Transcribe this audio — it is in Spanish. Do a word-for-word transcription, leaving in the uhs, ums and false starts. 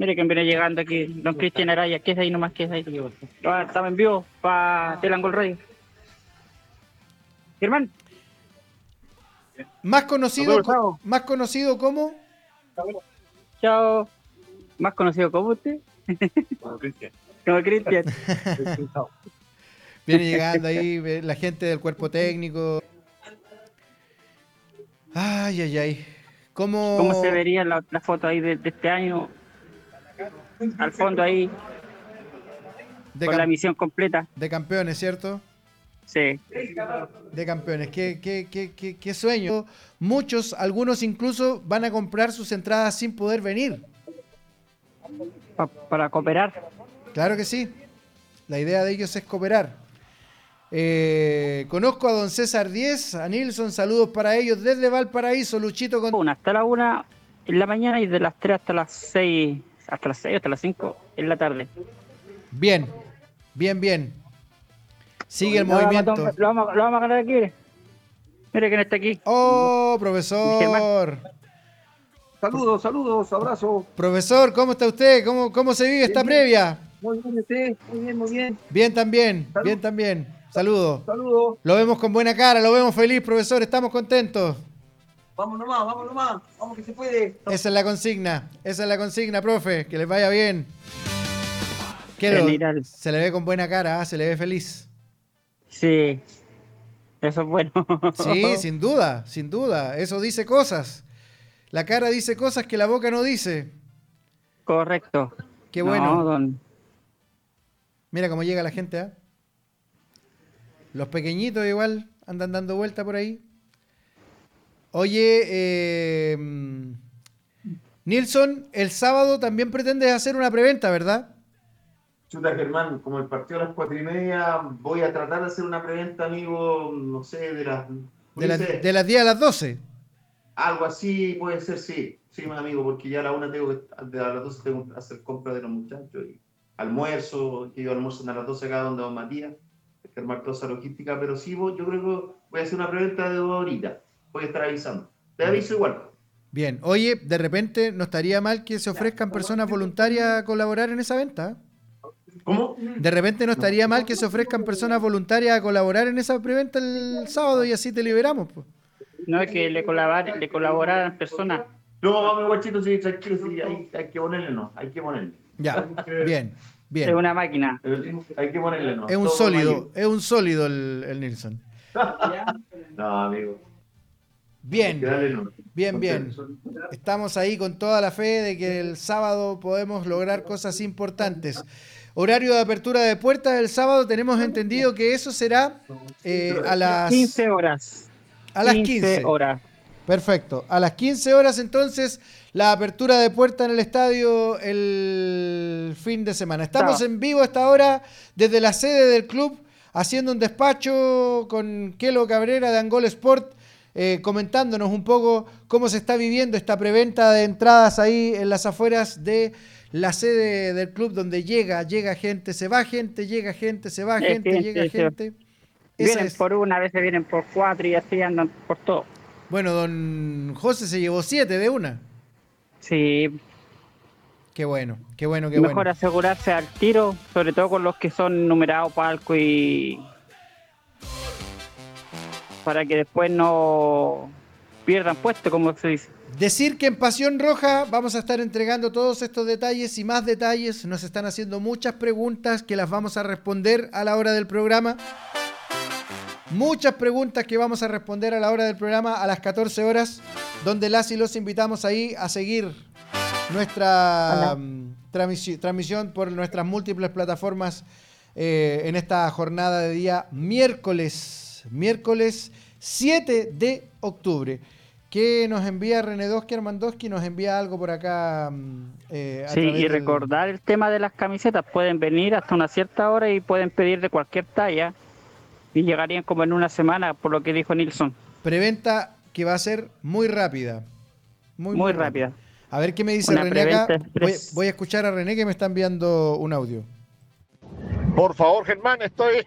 Mire quién viene llegando aquí, don Cristian Araya, ¿qué es ahí nomás? ¿Qué es ahí? Ah, estamos en vivo para Telangol Radio. Germán, Más nos conocido, vemos, co- chao. más conocido como Chao. ¿Más conocido como usted? Como Cristian. Como Cristian. viene llegando ahí eh, la gente del cuerpo técnico. Ay, ay, ay. ¿Cómo, ¿Cómo se vería la, la foto ahí de, de este año? Al fondo ahí, de, con la cam- misión completa. de campeones, cierto? Sí. De campeones. ¿Qué, qué, qué, qué, qué sueño? Muchos, algunos incluso van a comprar sus entradas sin poder venir. Pa- para cooperar. Claro que sí. La idea de ellos es cooperar. Eh, conozco a don César Díez, a Nilson, saludos para ellos desde Valparaíso, Luchito con... Una hasta la una en la mañana y de las tres hasta las seis, hasta las seis, hasta las cinco en la tarde. Bien, bien, bien. Sigue el Lo vamos a movimiento. tomar- Lo vamos, lo vamos a ganar aquí, mire. Mire quién está aquí. Oh, profesor. Saludos, saludos, abrazos. Profesor, ¿cómo está usted? ¿Cómo, cómo se vive esta previa? Muy bien, usted. Muy bien, muy bien. Bien también, Salud. bien también. Saludos. Saludos. Lo vemos con buena cara, lo vemos feliz, profesor. Estamos contentos. Vamos nomás, vamos nomás. Vamos que se puede. Esa es la consigna. Esa es la consigna, profe. Que les vaya bien. ¿Qué lo- General. se le ve con buena cara, ¿ah? Se le ve feliz. Sí, eso es bueno. Sí, sin duda, sin duda. Eso dice cosas. La cara dice cosas que la boca no dice. Correcto. Qué No, bueno. don- Mira cómo llega la gente, ¿ah? Los pequeñitos igual andan dando vuelta por ahí. Oye, eh, Nilson, el sábado también pretendes hacer una preventa, ¿verdad? Chuta, Germán, como el partido a las cuatro y media, voy a tratar de hacer una preventa, amigo, no sé, de las... De, las- dice, de las diez a las doce. algo así puede ser, sí, sí, mi amigo, porque ya a la una tengo que, de a las doce tengo que hacer compra de los muchachos, y almuerzo, que ellos almuerzan a las doce acá donde don Matías, hay que armar toda esa logística, pero sí, voy- yo creo que voy a hacer una preventa de dos horitas, voy a estar avisando. Te aviso igual. Bien. Oye, de repente no estaría mal que se ofrezcan personas voluntarias a colaborar en esa venta. ¿Cómo? De repente no estaría mal que se ofrezcan personas voluntarias a colaborar en esa preventa el sábado y así te liberamos, pues. no es que le colaborar, le colaboraran personas. No, vamos, guachito, sí, tranquilo, sí, hay, hay que ponerle, no, hay que ponerle. Ya, bien, Es bien. una máquina. Hay que ponerle, no. Es un Todo sólido, es un sólido el, el Nilson. No, amigo. Bien, que darle, no. bien, bien. Estamos ahí con toda la fe de que el sábado podemos lograr cosas importantes. Horario de apertura de puertas el sábado, tenemos entendido que eso será eh, a las quince horas. a las quince. horas. Perfecto. A las quince horas entonces la apertura de puerta en el estadio el fin de semana. Estamos Sábado. en vivo a esta hora desde la sede del club haciendo un despacho con Kelo Cabrera de Angol Sport, eh, comentándonos un poco cómo se está viviendo esta preventa de entradas ahí en las afueras de la sede del club, donde llega, llega gente, se va gente, llega gente, se va Es gente, gente, llega sí. gente. Esa Vienen es- por una, a veces vienen por cuatro y así andan por todo. Bueno, don José se llevó siete de una. Sí, Qué bueno, qué bueno, qué mejor bueno. asegurarse al tiro, sobre todo con los que son numerados palco y para que después no pierdan puesto, como se dice. Decir que en Pasión Roja vamos a estar entregando todos estos detalles y más detalles. Nos están haciendo muchas preguntas que las vamos a responder a la hora del programa. Muchas preguntas que vamos a responder a la hora del programa a las catorce horas, donde las y los invitamos ahí a seguir nuestra mm, transmisi- transmisión por nuestras múltiples plataformas eh, en esta jornada de día miércoles, miércoles siete de octubre. Que nos envía René Doski Armandoski, nos envía algo por acá. mm, eh, a Sí, través y del- recordar el tema de las camisetas, pueden venir hasta una cierta hora y pueden pedir de cualquier talla y llegarían como en una semana, por lo que dijo Nilson. Preventa que va a ser muy rápida. Muy, Muy rápida. A ver qué me dice Una René acá. preventa Voy, express. voy a escuchar a René que me está enviando un audio. Por favor, Germán, estoy